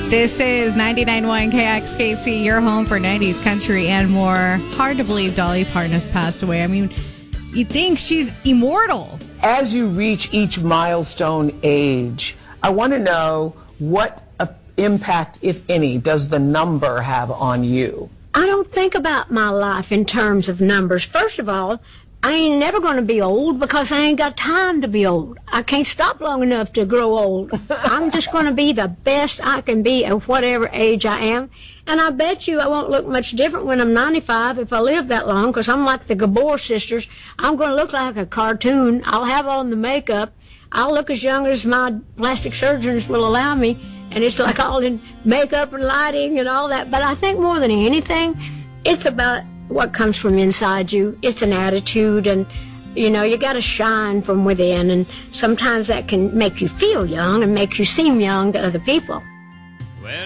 This is 99.1 KXKC, your home for 90s country and more. Hard to believe Dolly Parton has passed away. I mean, you'd think she's immortal. As you reach each milestone age, I want to know what impact, if any, does the number have on you? I don't think about my life in terms of numbers. First of all, I ain't never going to be old because I ain't got time to be old. I can't stop long enough to grow old. I'm just going to be the best I can be at whatever age I am. And I bet you I won't look much different when I'm 95 if I live that long, because I'm like the Gabor sisters. I'm going to look like a cartoon. I'll have on the makeup. I'll look as young as my plastic surgeons will allow me. And it's like all in makeup and lighting and all that. But I think more than anything, it's about what comes from inside you. It's an attitude, and you know, you got to shine from within, and sometimes that can make you feel young and make you seem young to other people.